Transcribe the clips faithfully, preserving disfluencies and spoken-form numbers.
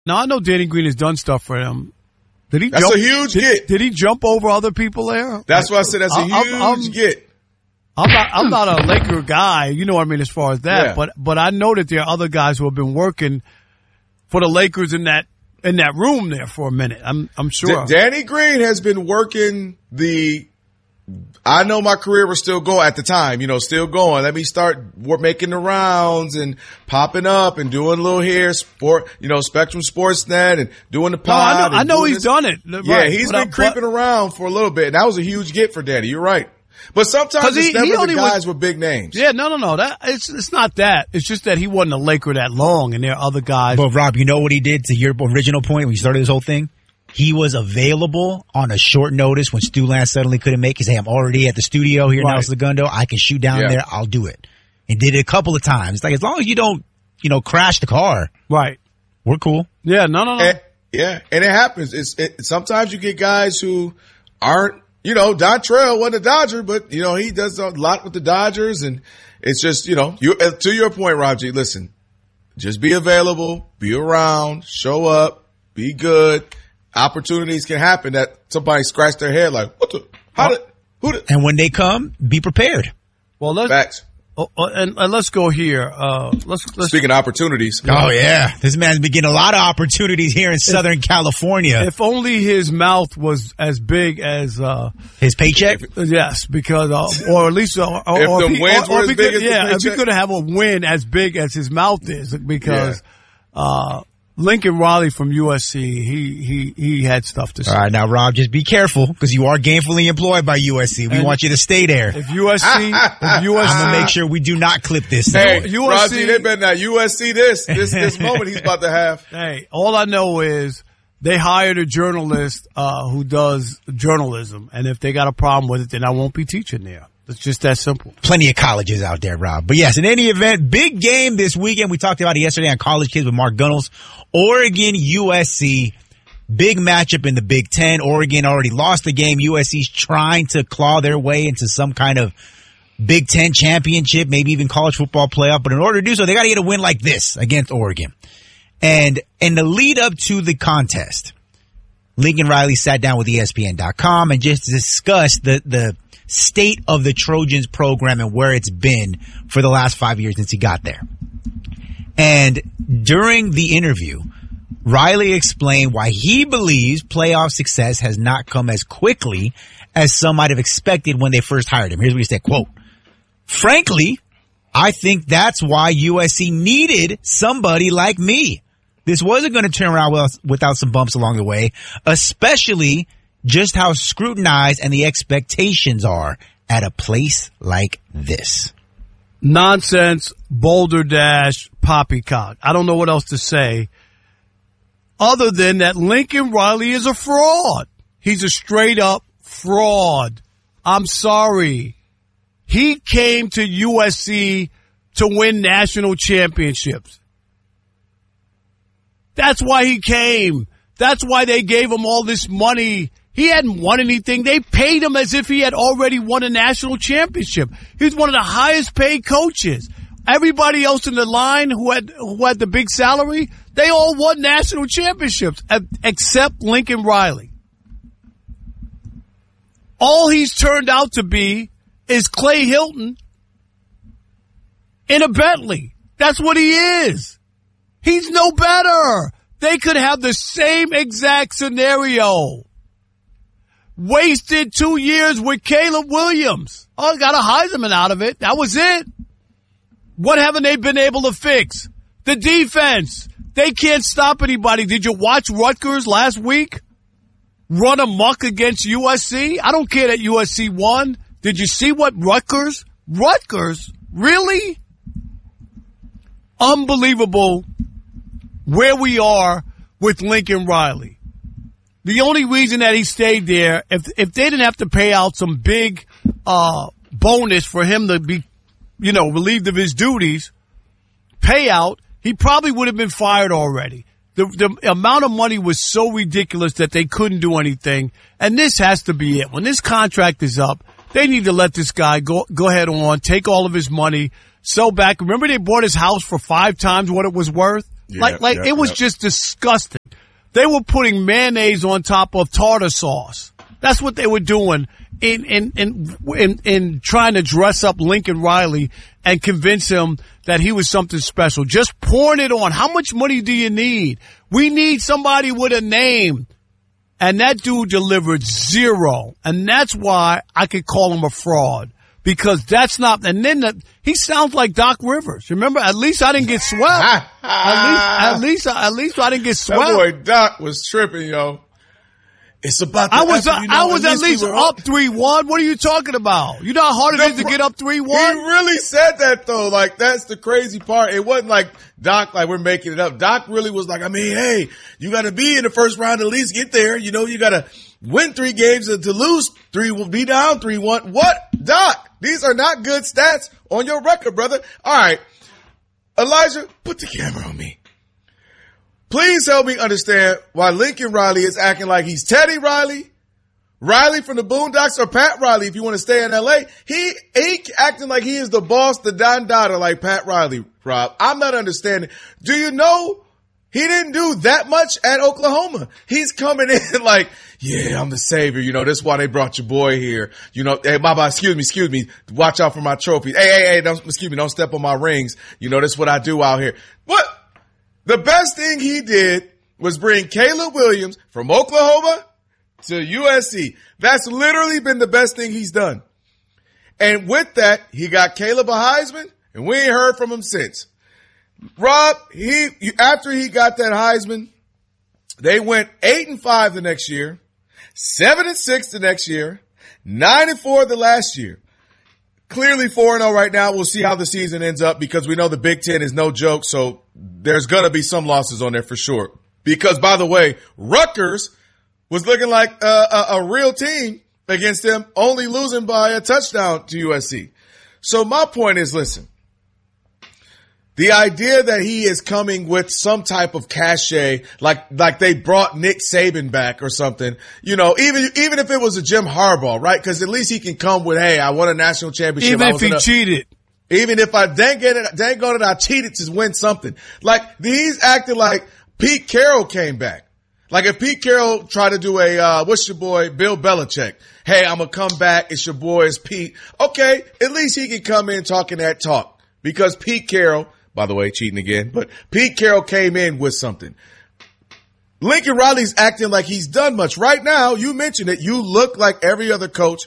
Now, I know Danny Green has done stuff for him. Did he That's jump, a huge did, get. Did he jump over other people there? That's what I said. That's a I'm, huge I'm, get. I'm not, I'm not a Laker guy, you know what I mean, as far as that. Yeah. But but I know that there are other guys who have been working for the Lakers in that in that room there for a minute. I'm I'm sure. D- Danny Green has been working the. I know my career was still going at the time, you know, still going. Let me start making the rounds and popping up and doing a little here, sport, you know, Spectrum Sportsnet and doing the pod. No, I know, I know he's this. done it. Yeah, right. he's but been I, creeping but, around for a little bit. And that was a huge get for Danny. You're right. But sometimes he, it's never he the only guys was, with big names. Yeah, no, no, no. That it's it's not that. It's just that he wasn't a Laker that long, and there are other guys. But Rob, you know what he did to your original point when you started this whole thing? He was available on a short notice when Stu Lance suddenly couldn't make it. Say, I'm already at the studio here Right. now, Segundo. I can shoot down Yeah. there. I'll do it. And did it a couple of times. It's like, as long as you don't, you know, crash the car, right. we're cool. Yeah, no, no, no. And, yeah, and it happens. It's it, sometimes you get guys who aren't, you know, Dontrell wasn't a Dodger, but you know he does a lot with the Dodgers, and it's just, you know, you to your point, Rob G. Listen, just be available, be around, show up, be good. Opportunities can happen that somebody scratched their head like, what the, how did, who did? And when they come, be prepared. Well, let's Facts. oh, oh, and, and let's go here. Uh, let's let's Speaking of opportunities. Oh, yeah. This man's been getting a lot of opportunities here in Southern California. If only his mouth was as big as uh, His paycheck? yes, because uh, or at least uh, or, If or the if he, wins or, were or as if big he could, as the yeah, if he paycheck. could have a win as big as his mouth is, because Yeah. uh, Lincoln Riley from U S C, he he he had stuff to say. All right, now, Rob, just be careful because you are gainfully employed by U S C. We And want you to stay there. If U S C, if U S C, I'm going to make sure we do not clip this. Hey, U S C Rob G, they better not U S C this, this, this moment he's about to have. Hey, all I know is they hired a journalist uh, who does journalism, and if they got a problem with it, then I won't be teaching there. It's just that simple. Plenty of colleges out there, Rob. But yes, in any event, big game this weekend. We talked about it yesterday on College Kids with Mark Gunnels. Oregon, U S C, big matchup in the Big Ten. Oregon already lost the game. U S C's trying to claw their way into some kind of Big Ten championship, maybe even college football playoff. But in order to do so, they got to get a win like this against Oregon. And in the lead up to the contest, Lincoln Riley sat down with E S P N dot com and just discussed the, the state of the Trojans program and where it's been for the last five years since he got there. And during the interview, Riley explained why he believes playoff success has not come as quickly as some might have expected when they first hired him. Here's what he said, quote, "Frankly, I think that's why U S C needed somebody like me. This wasn't going to turn around without, without some bumps along the way, especially just how scrutinized and the expectations are at a place like this." Nonsense, Boulder Dash, poppycock. I don't know what else to say other than that Lincoln Riley is a fraud. He's a straight up fraud. I'm sorry. He came to U S C to win national championships. That's why he came. That's why they gave him all this money. He hadn't won anything. They paid him as if he had already won a national championship. He was one of the highest paid coaches. Everybody else in the line who had who had the big salary, they all won national championships except Lincoln Riley. All he's turned out to be is Clay Hilton in a Bentley. That's what he is. He's no better. They could have the same exact scenario. Wasted two years with Caleb Williams. Oh, got a Heisman out of it. That was it. What haven't they been able to fix? The defense. They can't stop anybody. Did you watch Rutgers last week run amok against U S C? I don't care that U S C won. Did you see what Rutgers? Rutgers? Really? Unbelievable where we are with Lincoln Riley. The only reason that he stayed there, if if they didn't have to pay out some big uh bonus for him to be, you know, relieved of his duties, payout, he probably would have been fired already. The the amount of money was so ridiculous that they couldn't do anything, and this has to be it. When this contract is up, they need to let this guy go go ahead on, take all of his money, sell back. Remember they bought his house for five times what it was worth? Yeah, like like yeah, it was yeah. just disgusting. They were putting mayonnaise on top of tartar sauce. That's what they were doing in in in in, in trying to dress up Lincoln Riley and convince him that he was something special. Just pouring it on. How much money do you need? We need somebody with a name. And that dude delivered zero. And that's why I could call him a fraud. Because that's not, and then the, he sounds like Doc Rivers. Remember, at least I didn't get swept. at least, at least, at least I didn't get swept. That boy Doc was tripping, yo. It's about the I was, effort, you know, I was at at least, least we up three one. What are you talking about? You know how hard it The is to pro- get up three He one? really said that though. Like, that's the crazy part. It wasn't like Doc, like we're making it up. Doc really was like, I mean, hey, you gotta be in the first round to at least get there. You know, you gotta win three games to, to lose three, will be down three one. What? Doc, these are not good stats on your record, brother. All right. Elijah, put the camera on me. Please help me understand why Lincoln Riley is acting like he's Teddy Riley, Riley from the Boondocks, or Pat Riley if you want to stay in L A. He, he acting like he is the boss, the Don Dada, like Pat Riley, Rob. I'm not understanding. Do you know he didn't do that much at Oklahoma? He's coming in like, yeah, I'm the savior. You know, that's why they brought your boy here. You know, hey, Baba, excuse me, excuse me. Watch out for my trophies. Hey, hey, hey, don't, excuse me, don't step on my rings. You know, that's what I do out here. What? The best thing he did was bring Caleb Williams from Oklahoma to U S C. That's literally been the best thing he's done. And with that, he got Caleb a Heisman, and we ain't heard from him since. Rob, he, after he got that Heisman, they went eight and five the next year, seven and six the next year, nine and four the last year. Clearly four and oh right now. We'll see how the season ends up because we know the Big Ten is no joke. So there's going to be some losses on there for sure. Because by the way, Rutgers was looking like a, a, a real team against them, only losing by a touchdown to U S C. So my point is, listen, the idea that he is coming with some type of cachet, like, like they brought Nick Saban back or something, you know, even, even if it was a Jim Harbaugh, right? Cause at least he can come with, hey, I won a national championship. Even I if was he a, cheated. Even if I dang it, dang on it, I cheated to win something. Like, he's acting like Pete Carroll came back. Like if Pete Carroll tried to do a, uh, what's your boy, Bill Belichick? Hey, I'm gonna come back. It's your boy, it's Pete. Okay. At least he can come in talking that talk because Pete Carroll, by the way, cheating again, but Pete Carroll came in with something. Lincoln Riley's acting like he's done much. Right now, you mentioned it. You look like every other coach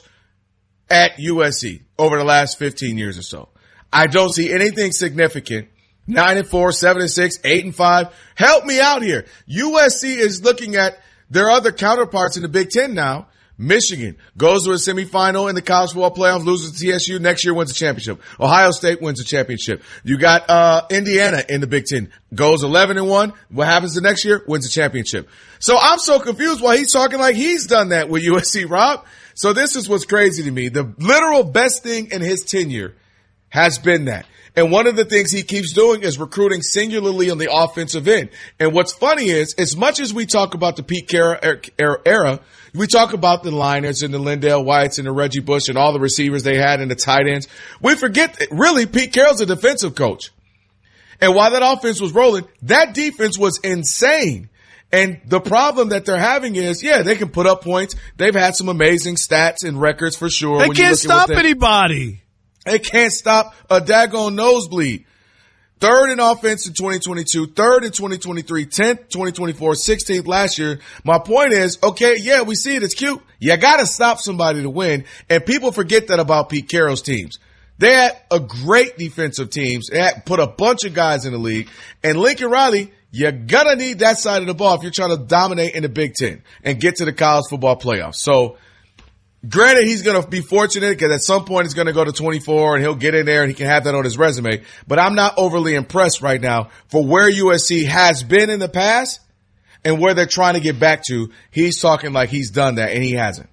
at U S C over the last fifteen years or so. I don't see anything significant. Nine and four, seven and six, eight and five. Help me out here. U S C is looking at their other counterparts in the Big Ten now. Michigan goes to a semifinal in the college football playoffs, loses to T S U, next year wins a championship. Ohio State wins a championship. You got, uh, Indiana in the Big Ten, goes eleven and one. What happens the next year? Wins a championship. So I'm so confused why he's talking like he's done that with U S C, Rob. So this is what's crazy to me. The literal best thing in his tenure has been that. And one of the things he keeps doing is recruiting singularly on the offensive end. And what's funny is, as much as we talk about the Pete Carroll era, era, we talk about the Liners and the Lindell Whites and the Reggie Bush and all the receivers they had and the tight ends. We forget that really Pete Carroll's a defensive coach. And while that offense was rolling, that defense was insane. And the problem that they're having is, yeah, they can put up points. They've had some amazing stats and records for sure. They can't stop anybody. They can't stop a daggone nosebleed. Third in offense in twenty twenty-two, third in twenty twenty-three, tenth, twenty twenty-four, sixteenth last year. My point is, okay, yeah, we see it. It's cute. You gotta stop somebody to win. And people forget that about Pete Carroll's teams. They had a great defensive teams. They had put a bunch of guys in the league. And Lincoln Riley, you gotta need that side of the ball if you're trying to dominate in the Big Ten and get to the college football playoffs. So, granted, he's going to be fortunate because at some point he's going to go to twenty-four and he'll get in there and he can have that on his resume. But I'm not overly impressed right now for where U S C has been in the past and where they're trying to get back to. He's talking like he's done that and he hasn't.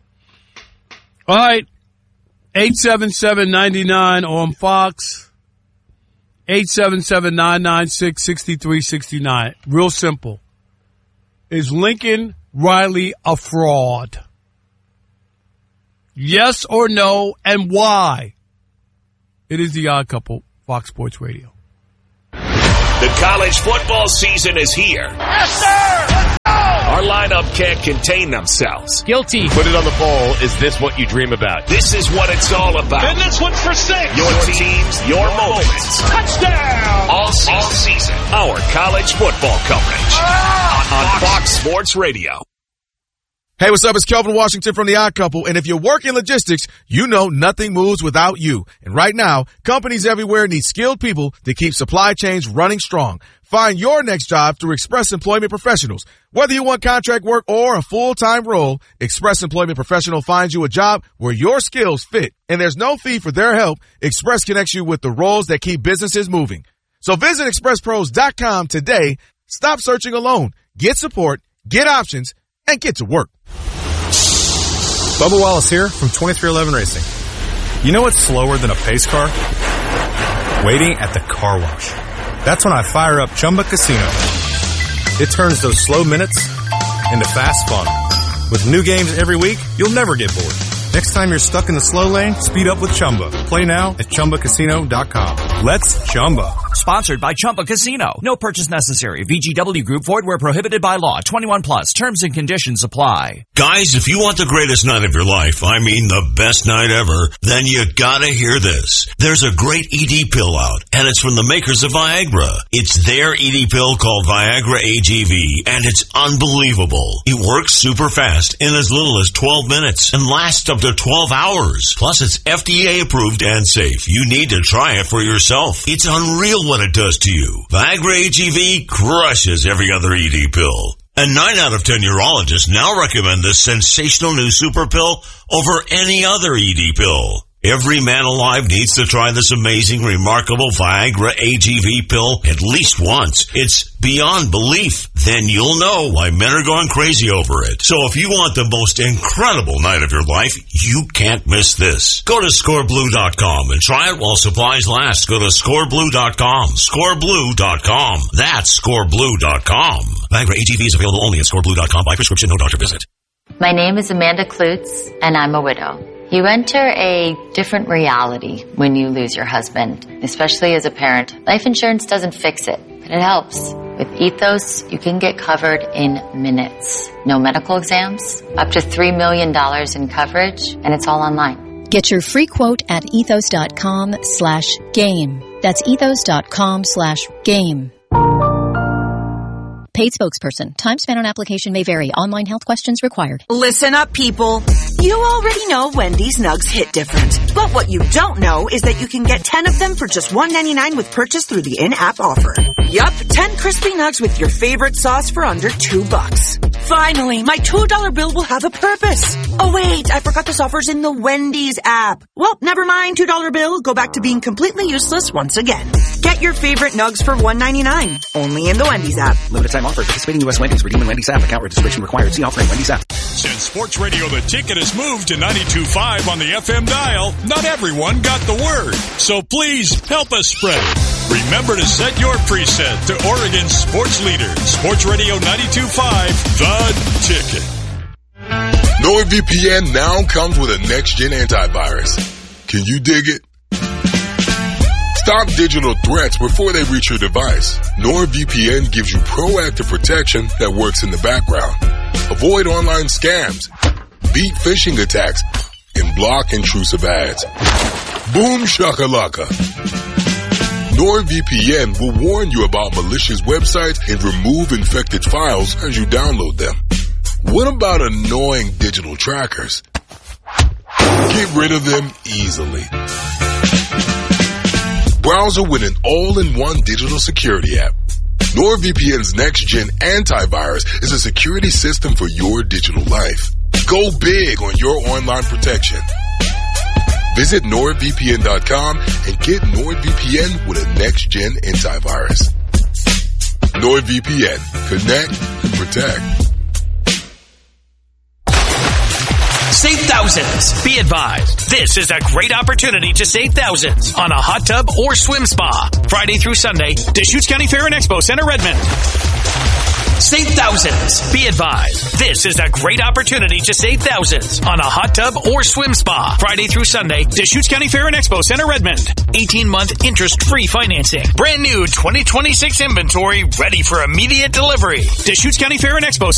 All right. eight seven seven, nine nine on Fox. eight seven seven, nine nine six, six three six nine. Real simple. Is Lincoln Riley a fraud? Yes or no, and why? It is the Odd Couple, Fox Sports Radio. The college football season is here. Yes, sir! Let's go! lineup can't contain themselves. Guilty. Put it on the ball. Is this what you dream about? This is what it's all about. And this one's for six. Your teams, your moments. Touchdown. All season. All season. Our college football coverage ah, on Fox Sports Radio. Hey, what's up? It's Kelvin Washington from The Odd Couple. And if you're working logistics, you know nothing moves without you. And right now, companies everywhere need skilled people to keep supply chains running strong. Find your next job through Express Employment Professionals. Whether you want contract work or a full-time role, Express Employment Professional finds you a job where your skills fit. And there's no fee for their help. Express connects you with the roles that keep businesses moving. So visit express pros dot com today. Stop searching alone. Get support, get options, and get to work. Bubba Wallace here from twenty-three eleven Racing. You know what's slower than a pace car? Waiting at the car wash. That's when I fire up Chumba Casino. It turns those slow minutes into fast fun. With new games every week, you'll never get bored. Next time you're stuck in the slow lane, speed up with Chumba. Play now at chumba casino dot com. Let's Chumba. Sponsored by Chumba Casino. No purchase necessary. V G W Group. Void where prohibited by law. twenty-one plus. Terms and conditions apply. Guys, if you want the greatest night of your life, I mean the best night ever, then you gotta hear this. There's a great E D pill out, and it's from the makers of Viagra. It's their E D pill called Viagra A G V, and it's unbelievable. It works super fast in as little as twelve minutes and lasts up to twelve hours. Plus, it's F D A approved and safe. You need to try it for yourself. It's unreal what it does to you. Viagra A G V crushes every other E D pill. And nine out of ten urologists now recommend this sensational new super pill over any other E D pill. Every man alive needs to try this amazing, remarkable Viagra A G V pill at least once. It's beyond belief. Then you'll know why men are going crazy over it. So if you want the most incredible night of your life, you can't miss this. Go to score blue dot com and try it while supplies last. Go to score blue dot com. score blue dot com. That's score blue dot com. Viagra A G V is available only at score blue dot com by prescription, no doctor visit. My name is Amanda Klutz, and I'm a widow. You enter a different reality when you lose your husband, especially as a parent. Life insurance doesn't fix it, but it helps. With Ethos, you can get covered in minutes. No medical exams, up to three million dollars in coverage, and it's all online. Get your free quote at ethos dot com slash game. That's ethos dot com slash game. Paid spokesperson. Time spent on application may vary. Online health questions required. Listen up, people. You already know Wendy's Nugs hit different. But what you don't know is that you can get ten of them for just one ninety-nine with purchase through the in-app offer. Yup, ten crispy nugs with your favorite sauce for under two bucks. Finally, my two dollar bill will have a purpose. Oh wait, I forgot this offer's in the Wendy's app. Well, never mind, two dollar bill. Go back to being completely useless once again. Get your favorite nugs for one ninety-nine. Only in the Wendy's app. Limited time offer. Participating U S Wendy's. Redeem in Wendy's app. Account registration required. See offer in Wendy's app. Since Sports Radio The Ticket has moved to ninety-two point five on the F M dial, not everyone got the word. So please help us spread it. Remember to set your preset to Oregon's sports leader. Sports Radio ninety-two point five, The Ticket. NordVPN now comes with a next-gen antivirus. Can you dig it? Stop digital threats before they reach your device. NordVPN gives you proactive protection that works in the background. Avoid online scams, beat phishing attacks, and block intrusive ads. Boom shakalaka. NordVPN will warn you about malicious websites and remove infected files as you download them. What about annoying digital trackers? Get rid of them easily. Browser with an all-in-one digital security app. NordVPN's next-gen antivirus is a security system for your digital life. Go big on your online protection. Visit nord V P N dot com and get NordVPN with a next-gen antivirus. NordVPN. Connect and protect. Save thousands. Be advised, this is a great opportunity to save thousands on a hot tub or swim spa. Friday through Sunday, Deschutes County Fair and Expo Center, Redmond. Save thousands. Be advised, this is a great opportunity to save thousands on a hot tub or swim spa. Friday through Sunday, Deschutes County Fair and Expo Center, Redmond. eighteen-month interest-free financing. Brand new twenty twenty-six inventory ready for immediate delivery. Deschutes County Fair and Expo Center.